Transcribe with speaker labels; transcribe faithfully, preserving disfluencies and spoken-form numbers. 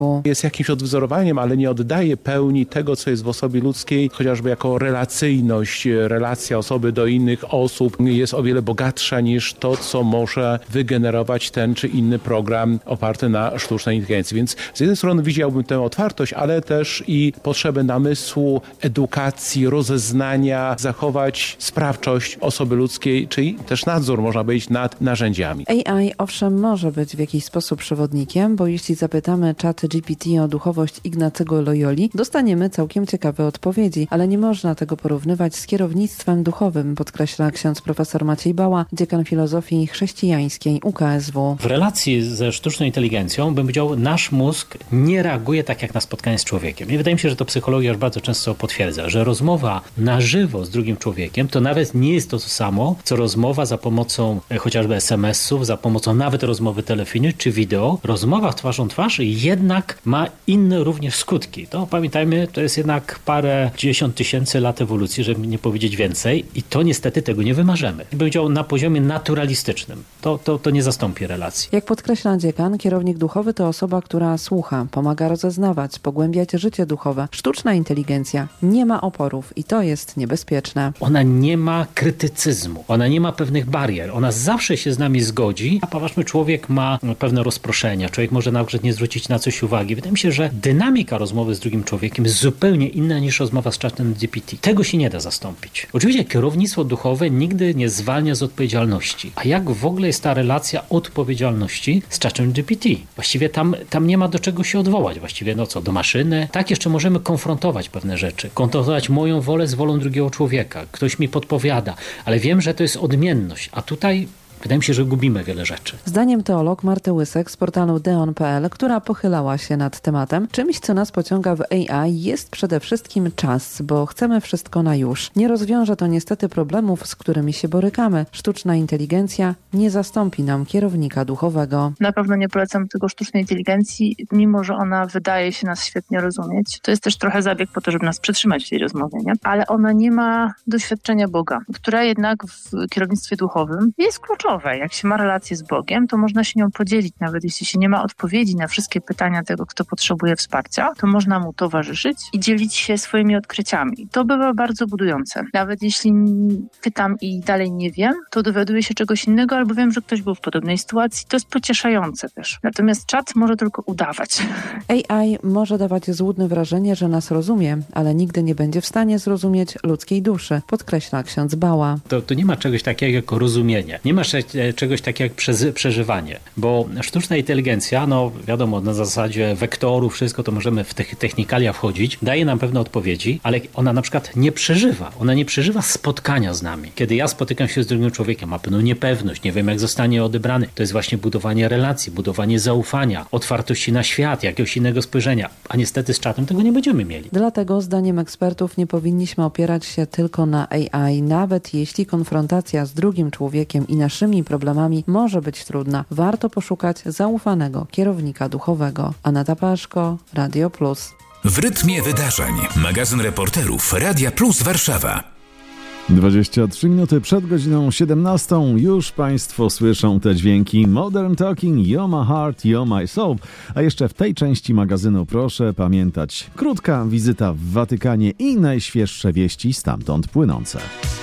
Speaker 1: Jest jakimś odwzorowaniem, ale nie oddaje pełni tego, co jest w osobie ludzkiej, chociażby jako relacyjność, relacja osoby do innych osób jest o wiele bogatsza niż to, co może wygenerować ten czy inny program oparty na sztucznej inteligencji. Więc z jednej strony widziałbym tę otwartość, ale też i potrzebę namysłu, edukacji, rozeznania, zachować sprawczość osoby ludzkiej, czyli też nadzór, można powiedzieć, nad narzędziami.
Speaker 2: A I owszem może być w jakiś sposób przewodnikiem, bo jeśli zapytamy czat G P T o duchowość Ignacego Loyoli, dostaniemy całkiem ciekawe odpowiedzi, ale nie można tego porównywać z kierownictwem duchowym, podkreśla ksiądz profesor Maciej Bała, dziekan filozofii chrześcijańskiej U K S W.
Speaker 3: W relacji ze sztuczną inteligencją, bym powiedział, nasz mózg nie reaguje tak jak na spotkanie z człowiekiem. I wydaje mi się, że to psychologia już bardzo często potwierdza, że rozmowa na żywo z drugim człowiekiem to nawet nie jest to samo, co rozmowa za pomocą e, chociażby es em esów, za pomocą nawet rozmowy telefonicznej czy wideo. Rozmowa twarzą twarz jednak ma inne również skutki. To pamiętajmy, to jest jednak parę dziesiąt tysięcy lat ewolucji, żeby nie powiedzieć więcej i to niestety tego nie wymarzymy. Bym powiedział na poziomie naturalistycznym. To, to, to nie zastąpi relacji.
Speaker 2: Jak podkreśla dziekan, kierownik duchowy to osoba, która słucha, pomaga rozeznawać, pogłębiać życie duchowe. Sztuczna inteligencja nie ma oporów i to jest niebezpieczne.
Speaker 3: Ona nie ma krytycyzmu, ona nie ma pewnych barier, ona zawsze się z nami zgodzi, a poważny człowiek ma pewne rozproszenia, człowiek może nawet nie zwrócić na coś uwagi. Wydaje mi się, że dynamika rozmowy z drugim człowiekiem jest zupełnie inna niż rozmowa z czatem G P T. Tego się nie da zastąpić. Oczywiście kierownictwo duchowe nigdy nie zwalnia z odpowiedzialności. A jak w ogóle jest ta relacja odpowiedzialności z czatem G P T? Właściwie tam, tam nie ma do czego się odwołać. Właściwie no co, do maszyny? Tak, jeszcze możemy konfrontować pewne rzeczy. Konfrontować moją wolę z wolą drugiego człowieka. Ktoś mi podpowiada, ale wiem, że to jest odmienność. A tutaj wydaje mi się, że gubimy wiele rzeczy.
Speaker 2: Zdaniem teolog Marty Łysek z portalu deon kropka p l, która pochylała się nad tematem, czymś, co nas pociąga w A I, jest przede wszystkim czas, bo chcemy wszystko na już. Nie rozwiąże to niestety problemów, z którymi się borykamy. Sztuczna inteligencja nie zastąpi nam kierownika duchowego.
Speaker 4: Na pewno nie polecam tego sztucznej inteligencji, mimo że ona wydaje się nas świetnie rozumieć. To jest też trochę zabieg po to, żeby nas przytrzymać w tej rozmowie, nie? Ale ona nie ma doświadczenia Boga, które jednak w kierownictwie duchowym jest kluczowe. Jak się ma relację z Bogiem, to można się nią podzielić. Nawet jeśli się nie ma odpowiedzi na wszystkie pytania tego, kto potrzebuje wsparcia, to można mu towarzyszyć i dzielić się swoimi odkryciami. To bywa bardzo budujące. Nawet jeśli pytam i dalej nie wiem, to dowiaduję się czegoś innego, albo wiem, że ktoś był w podobnej sytuacji. To jest pocieszające też. Natomiast czat może tylko udawać.
Speaker 2: A I może dawać złudne wrażenie, że nas rozumie, ale nigdy nie będzie w stanie zrozumieć ludzkiej duszy, podkreśla ksiądz Bała.
Speaker 3: To, to nie ma czegoś takiego jak rozumienie. Nie ma czegoś takiego jak przeżywanie, bo sztuczna inteligencja, no wiadomo, na zasadzie wektorów, wszystko to możemy w technikalia wchodzić, daje nam pewne odpowiedzi, ale ona na przykład nie przeżywa. Ona nie przeżywa spotkania z nami. Kiedy ja spotykam się z drugim człowiekiem, ma pewną niepewność, nie wiem jak zostanie odebrany. To jest właśnie budowanie relacji, budowanie zaufania, otwartości na świat, jakiegoś innego spojrzenia, a niestety z czatem tego nie będziemy mieli.
Speaker 2: Dlatego zdaniem ekspertów nie powinniśmy opierać się tylko na A I, nawet jeśli konfrontacja z drugim człowiekiem i naszymi problemami może być trudna. Warto poszukać zaufanego kierownika duchowego. Aneta Paszko, Radio Plus.
Speaker 5: W rytmie wydarzeń. Magazyn reporterów Radia Plus Warszawa.
Speaker 6: dwadzieścia trzy minuty przed godziną siedemnastą. Już Państwo słyszą te dźwięki. Modern Talking, You're My Heart, You're My Soul. A jeszcze w tej części magazynu proszę pamiętać. Krótka wizyta w Watykanie i najświeższe wieści stamtąd płynące.